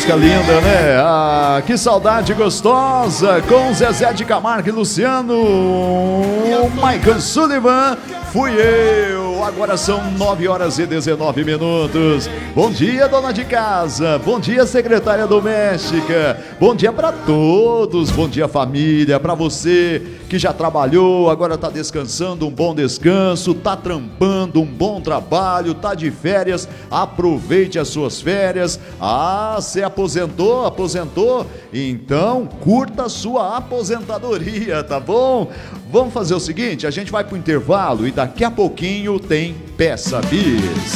música linda, né? Ah, que saudade gostosa com Zezé de Camargo e Luciano. Michael Sullivan, fui eu. Agora são 9h19. Bom dia, dona de casa. Bom dia, secretária doméstica. Bom dia para todos. Bom dia, família. Para você que já trabalhou, agora tá descansando, um bom descanso. Tá trampando, um bom trabalho. Tá de férias, aproveite as suas férias. Ah, você aposentou? Então curta a sua aposentadoria, tá bom? Vamos fazer o seguinte, a gente vai pro intervalo e daqui a pouquinho tem Peça Bis.